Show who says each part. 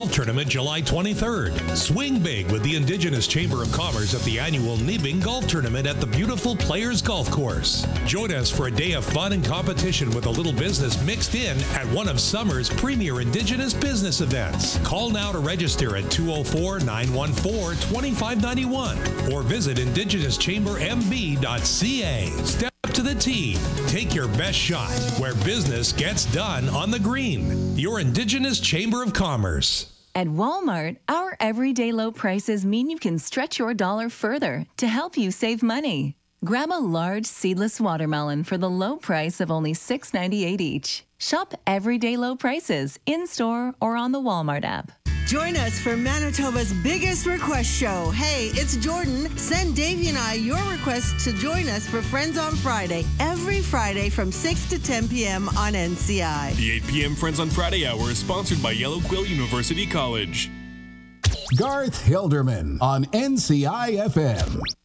Speaker 1: Tournament July 23rd. Swing big with the Indigenous Chamber of Commerce at the annual Nibing Golf Tournament at the beautiful Players Golf Course. Join us for a day of fun and competition with a little business mixed in at one of summer's premier Indigenous business events. Call now to register at 204-914-2591 or visit indigenouschambermb.ca. Step to the tee. Take your best shot where business gets done on the green. Your Indigenous Chamber of Commerce.
Speaker 2: At Walmart, our everyday low prices mean you can stretch your dollar further to help you save money. Grab a large seedless watermelon for the low price of only $6.98 each. Shop everyday low prices in-store or on the Walmart app.
Speaker 3: Join us for Manitoba's biggest request show. Hey, it's Jordan. Send Davey and I your request to join us for Friends on Friday, every Friday from 6 to 10 p.m. on NCI.
Speaker 4: The 8 p.m. Friends on Friday hour is sponsored by Yellow Quill University College.
Speaker 5: Garth Hilderman on NCI FM.